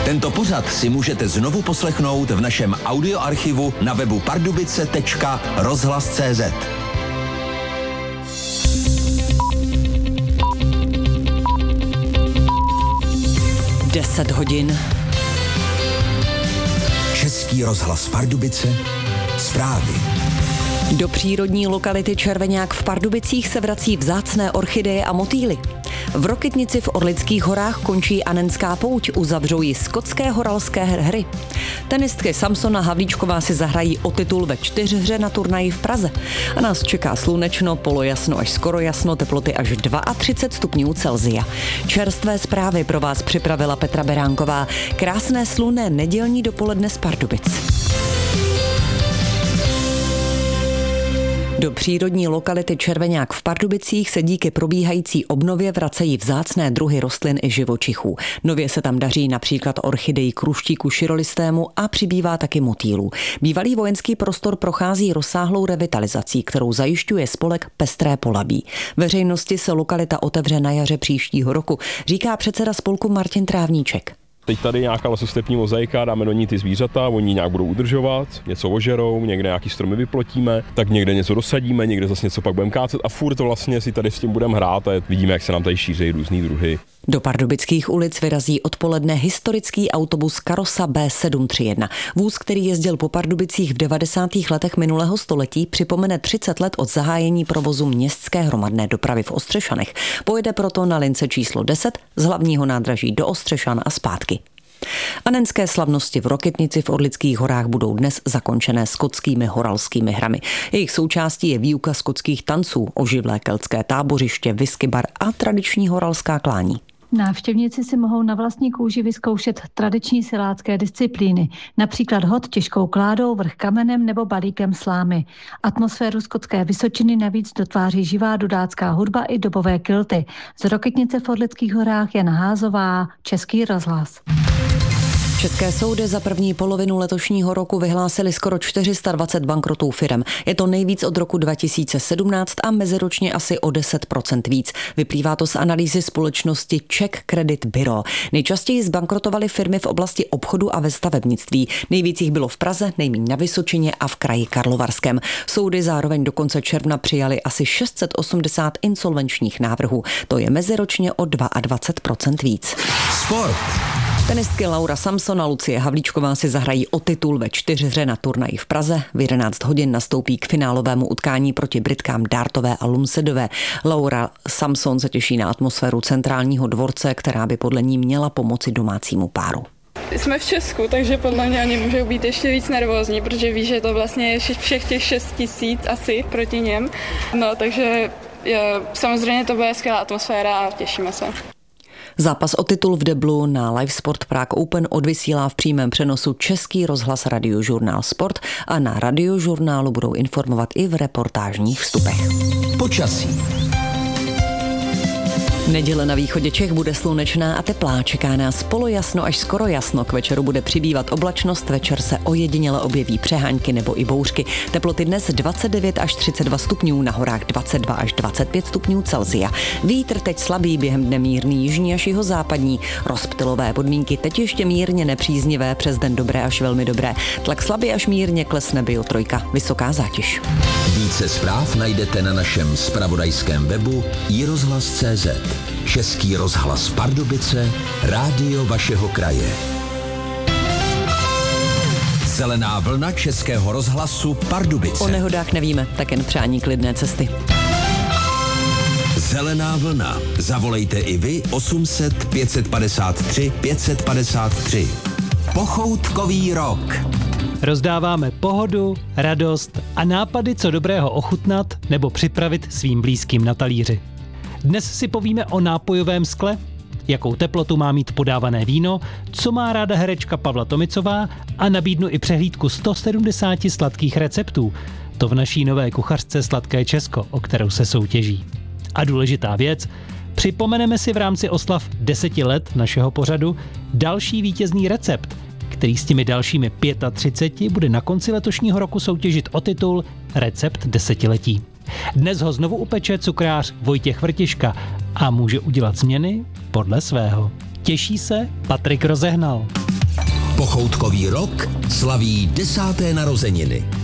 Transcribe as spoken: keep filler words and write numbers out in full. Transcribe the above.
Tento pořad si můžete znovu poslechnout v našem audioarchivu na webu pardubice tečka rozhlas tečka cé zet. deset hodin. Český rozhlas Pardubice, zprávy. Do přírodní lokality Červeňák v Pardubicích se vrací vzácné orchideje a motýly. V Rokytnici v Orlických horách končí Anenská pouť, uzavřou ji skotské horalské hry. Tenistky Samsona Havlíčková si zahrají o titul ve čtyřhře na turnaji v Praze. A nás čeká slunečno, polojasno až skoro jasno, teploty až třicet dva stupňů Celsia. Čerstvé zprávy pro vás připravila Petra Beránková. Krásné slunné nedělní dopoledne z Pardubic. Do přírodní lokality Červeňák v Pardubicích se díky probíhající obnově vracejí vzácné druhy rostlin i živočichů. Nově se tam daří například orchideji kruštíku širolistému a přibývá taky motýlů. Bývalý vojenský prostor prochází rozsáhlou revitalizací, kterou zajišťuje spolek Pestré Polabí. Veřejnosti se lokalita otevře na jaře příštího roku, říká předseda spolku Martin Trávníček. Teď tady nějaká lesostepní mozaika, dáme do ní ty zvířata, oni nějak budou udržovat, něco ožerou, někde nějaký stromy vyplotíme, tak někde něco dosadíme, někde zase něco pak budeme kácet a furt to vlastně si tady s tím budeme hrát a vidíme, jak se nám tady šíří různý druhy. Do pardubických ulic vyrazí odpoledne historický autobus Karosa bé sedm tři jedna. Vůz, který jezdil po Pardubicích v devadesátých letech minulého století, připomene třicet let od zahájení provozu městské hromadné dopravy v Ostřešanech. Pojede proto na lince číslo deset z hlavního nádraží do Ostřešan a zpátky. Anenské slavnosti v Rokytnici v Orlických horách budou dnes zakončené skotskými horalskými hrami. Jejich součástí je výuka skotských tanců, oživlé keltské tábořiště, whisky bar a tradiční horalská klání. Návštěvníci si mohou na vlastní kůži vyzkoušet tradiční silácké disciplíny, například hod těžkou kládou, vrch kamenem nebo balíkem slámy. Atmosféru skotské Vysočiny navíc dotváří živá dudácká hudba i dobové kilty. Z Rokytnice v Orlických horách Jana Házová, Český rozhlas. České soudy za první polovinu letošního roku vyhlásily skoro čtyři sta dvacet bankrotů firem. Je to nejvíc od roku dva tisíce sedmnáct a meziročně asi o deset procent víc. Vyplývá to z analýzy společnosti Czech Credit Bureau. Nejčastěji zbankrotovaly firmy v oblasti obchodu a ve stavebnictví. Nejvíc jich bylo v Praze, nejméně na Vysočině a v kraji Karlovarském. Soudy zároveň do konce června přijali asi šest set osmdesát insolvenčních návrhů. To je meziročně o dvacet dva procent víc. Sport. Tenistky Laura Samson a Lucie Havlíčková si zahrají o titul ve čtyřhře na turnaji v Praze. V jedenáct hodin nastoupí k finálovému utkání proti Britkám Dártové a Lumsedové. Laura Samson se těší na atmosféru centrálního dvorce, která by podle ní měla pomoci domácímu páru. Jsme v Česku, takže podle mě oni můžou být ještě víc nervózní, protože ví, že to vlastně je všech těch šest tisíc asi proti něm. No, takže je, samozřejmě to bude skvělá atmosféra a těšíme se. Zápas o titul v deblu na Live Sport Prague Open odvysílá v přímém přenosu Český rozhlas Radiožurnál Sport a na Radiožurnálu budou informovat i v reportážních vstupech. Počasí. Neděle na východě Čech bude slunečná a teplá. Čeká nás polojasno až skoro jasno. K večeru bude přibývat oblačnost, večer se ojediněle objeví přehánky nebo i bouřky. Teploty dnes dvacet devět až třicet dva stupňů, na horách dvacet dva až dvacet pět stupňů Celsia. Vítr teď slabý, během dne mírný jižní až jihozápadní. Rozptylové podmínky teď ještě mírně nepříznivé, přes den dobré až velmi dobré. Tlak slabý až mírně, klesne biotrojka, vysoká zátěž. Více zpráv najdete na našem zpravodajském webu i rozhlas tečka cé zet. Český rozhlas Pardubice, rádio vašeho kraje. Zelená vlna Českého rozhlasu Pardubice. O nehodách nevíme, tak jen přání klidné cesty. Zelená vlna. Zavolejte i vy osm set pět set padesát tři pět set padesát tři. Pochoutkový rok. Rozdáváme pohodu, radost a nápady, co dobrého ochutnat nebo připravit svým blízkým na talíři. Dnes si povíme o nápojovém skle, jakou teplotu má mít podávané víno, co má ráda herečka Pavla Tomicová a nabídnu i přehlídku sto sedmdesát sladkých receptů. To v naší nové kuchařce Sladké Česko, o kterou se soutěží. A důležitá věc, připomeneme si v rámci oslav deseti let našeho pořadu další vítězný recept, který s těmi dalšími třiceti pěti bude na konci letošního roku soutěžit o titul Recept desetiletí. Dnes ho znovu upeče cukrář Vojtěch Vrtiška a může udělat změny podle svého. Těší se Patrik Rozehnal. Pochoutkový rok slaví desáté narozeniny.